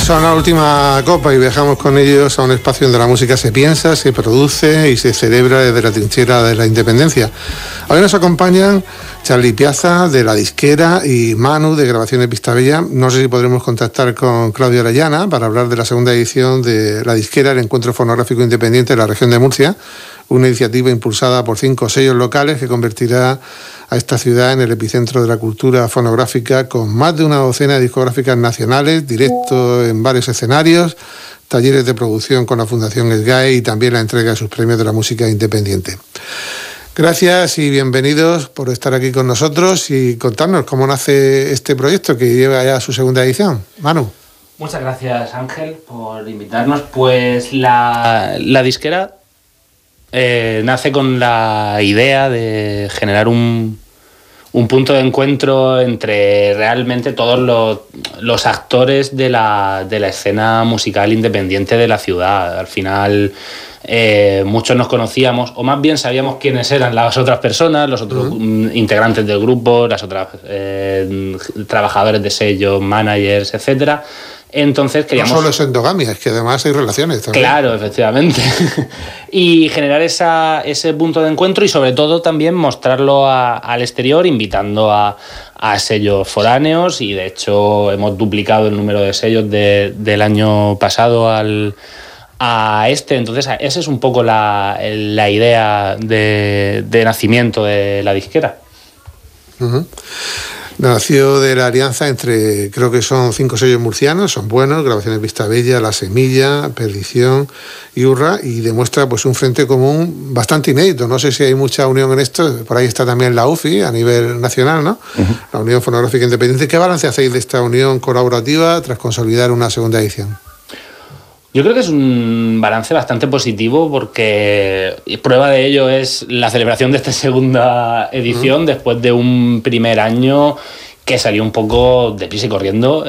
Vamos a una última copa y viajamos con ellos a un espacio donde la música se piensa, se produce y se celebra desde la trinchera de la independencia. Hoy nos acompañan Charly Piazza de La Disquera y Manu de Grabaciones Vistabella. No sé si podremos contactar con Claudio Orellana para hablar de la segunda edición de La Disquera, el encuentro fonográfico independiente de la región de Murcia, una iniciativa impulsada por 5 sellos locales que convertirá a esta ciudad en el epicentro de la cultura fonográfica, con más de una docena de discográficas nacionales, directo en varios escenarios, talleres de producción con la Fundación SGAE y también la entrega de sus premios de la música independiente. Gracias y bienvenidos por estar aquí con nosotros y contarnos cómo nace este proyecto que lleva ya su segunda edición. Manu. Muchas gracias, Ángel, por invitarnos. Pues la disquera nace con la idea de generar un punto de encuentro entre realmente todos los actores de la escena musical independiente de la ciudad. Al final muchos nos conocíamos, o más bien sabíamos quiénes eran las otras personas, los otros integrantes del grupo, las otras trabajadores de sellos, managers, etcétera. Entonces queríamos... No solo es endogamia, es que además hay relaciones también. Claro, efectivamente. Y generar ese punto de encuentro y sobre todo también mostrarlo al exterior, invitando a sellos foráneos, y de hecho hemos duplicado el número de sellos del año pasado a este. Entonces esa es un poco la idea de nacimiento de La Disquera. Uh-huh. Nació de la alianza entre, creo que son 5 sellos murcianos, son buenos, Grabaciones Vistabella, La Semilla, Perdición y Urra, y demuestra pues un frente común bastante inédito. No sé si hay mucha unión en esto, por ahí está también la UFI a nivel nacional, ¿no? Uh-huh. La Unión Fonográfica Independiente. ¿Qué balance hacéis de esta unión colaborativa tras consolidar una segunda edición? Yo creo que es un balance bastante positivo, porque prueba de ello es la celebración de esta segunda edición después de un primer año que salió un poco deprisa y corriendo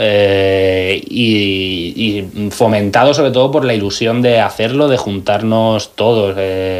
y fomentado sobre todo por la ilusión de hacerlo, de juntarnos todos.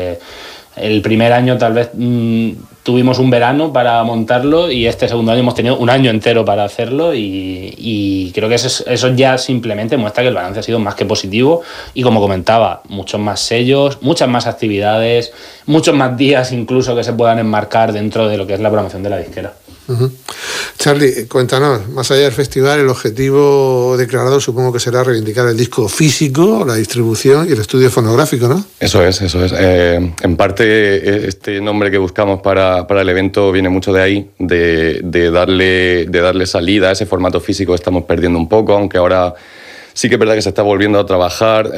El primer año tal vez tuvimos un verano para montarlo, y este segundo año hemos tenido un año entero para hacerlo, y creo que eso ya simplemente muestra que el balance ha sido más que positivo. Y como comentaba, muchos más sellos, muchas más actividades, muchos más días incluso que se puedan enmarcar dentro de lo que es la programación de La Disquera. Uh-huh. Charly, cuéntanos, más allá del festival, el objetivo declarado supongo que será reivindicar el disco físico, la distribución y el estudio fonográfico, ¿no? Eso es. En parte este nombre que buscamos para el evento viene mucho de ahí, de darle salida a ese formato físico que estamos perdiendo un poco, aunque ahora sí que es verdad que se está volviendo a trabajar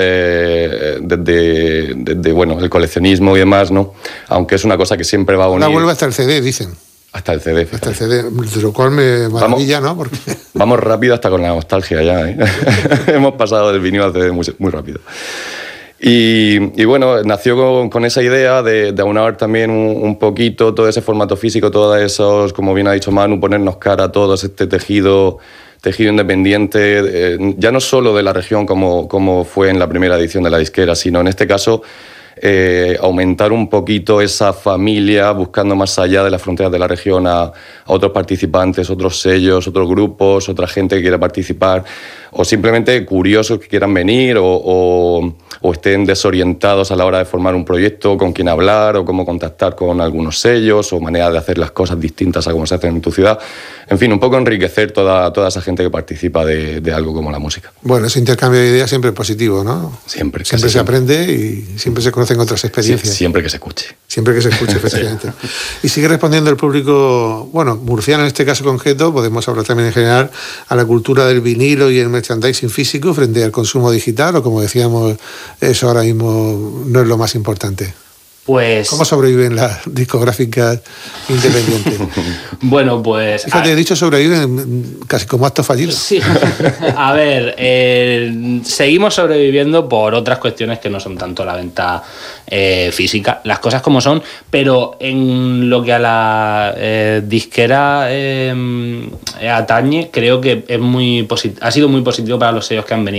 desde bueno, el coleccionismo y demás, ¿no? Aunque es una cosa que siempre va a unir. La vuelve hasta el CD, dicen. Hasta el CD. Hasta el CD, de lo cual me maravilla, ¿no? Porque... Vamos rápido hasta con la nostalgia ya, ¿eh? Hemos pasado del vinilo al CD muy, muy rápido. Y bueno, nació con esa idea de aunar también un poquito todo ese formato físico, todos esos, como bien ha dicho Manu, ponernos cara a todo este tejido independiente, ya no solo de la región como fue en la primera edición de La Disquera, sino en este caso aumentar un poquito esa familia, buscando más allá de las fronteras de la región a otros participantes, otros sellos, otros grupos, otra gente que quiera participar, o simplemente curiosos que quieran venir o estén desorientados a la hora de formar un proyecto, con quién hablar o cómo contactar con algunos sellos o maneras de hacer las cosas distintas a cómo se hacen en tu ciudad. En fin, un poco enriquecer toda esa gente que participa de algo como la música. Bueno, ese intercambio de ideas siempre es positivo, ¿no? Siempre se aprende y siempre se conocen otras experiencias. Sí, siempre que se escuche. Siempre que se escuche, efectivamente. Sí. Y sigue respondiendo el público, bueno, murciano en este caso concreto, podemos hablar también en general, a la cultura del vinilo y el merchandising físico frente al consumo digital, o como decíamos, eso ahora mismo no es lo más importante. Pues... ¿Cómo sobreviven las discográficas independientes? Bueno, pues... Fíjate, he dicho sobreviven casi como acto fallido. Sí, a ver, seguimos sobreviviendo por otras cuestiones que no son tanto la venta física, las cosas como son, pero en lo que a la disquera atañe, creo que ha sido muy positivo para los sellos que han venido.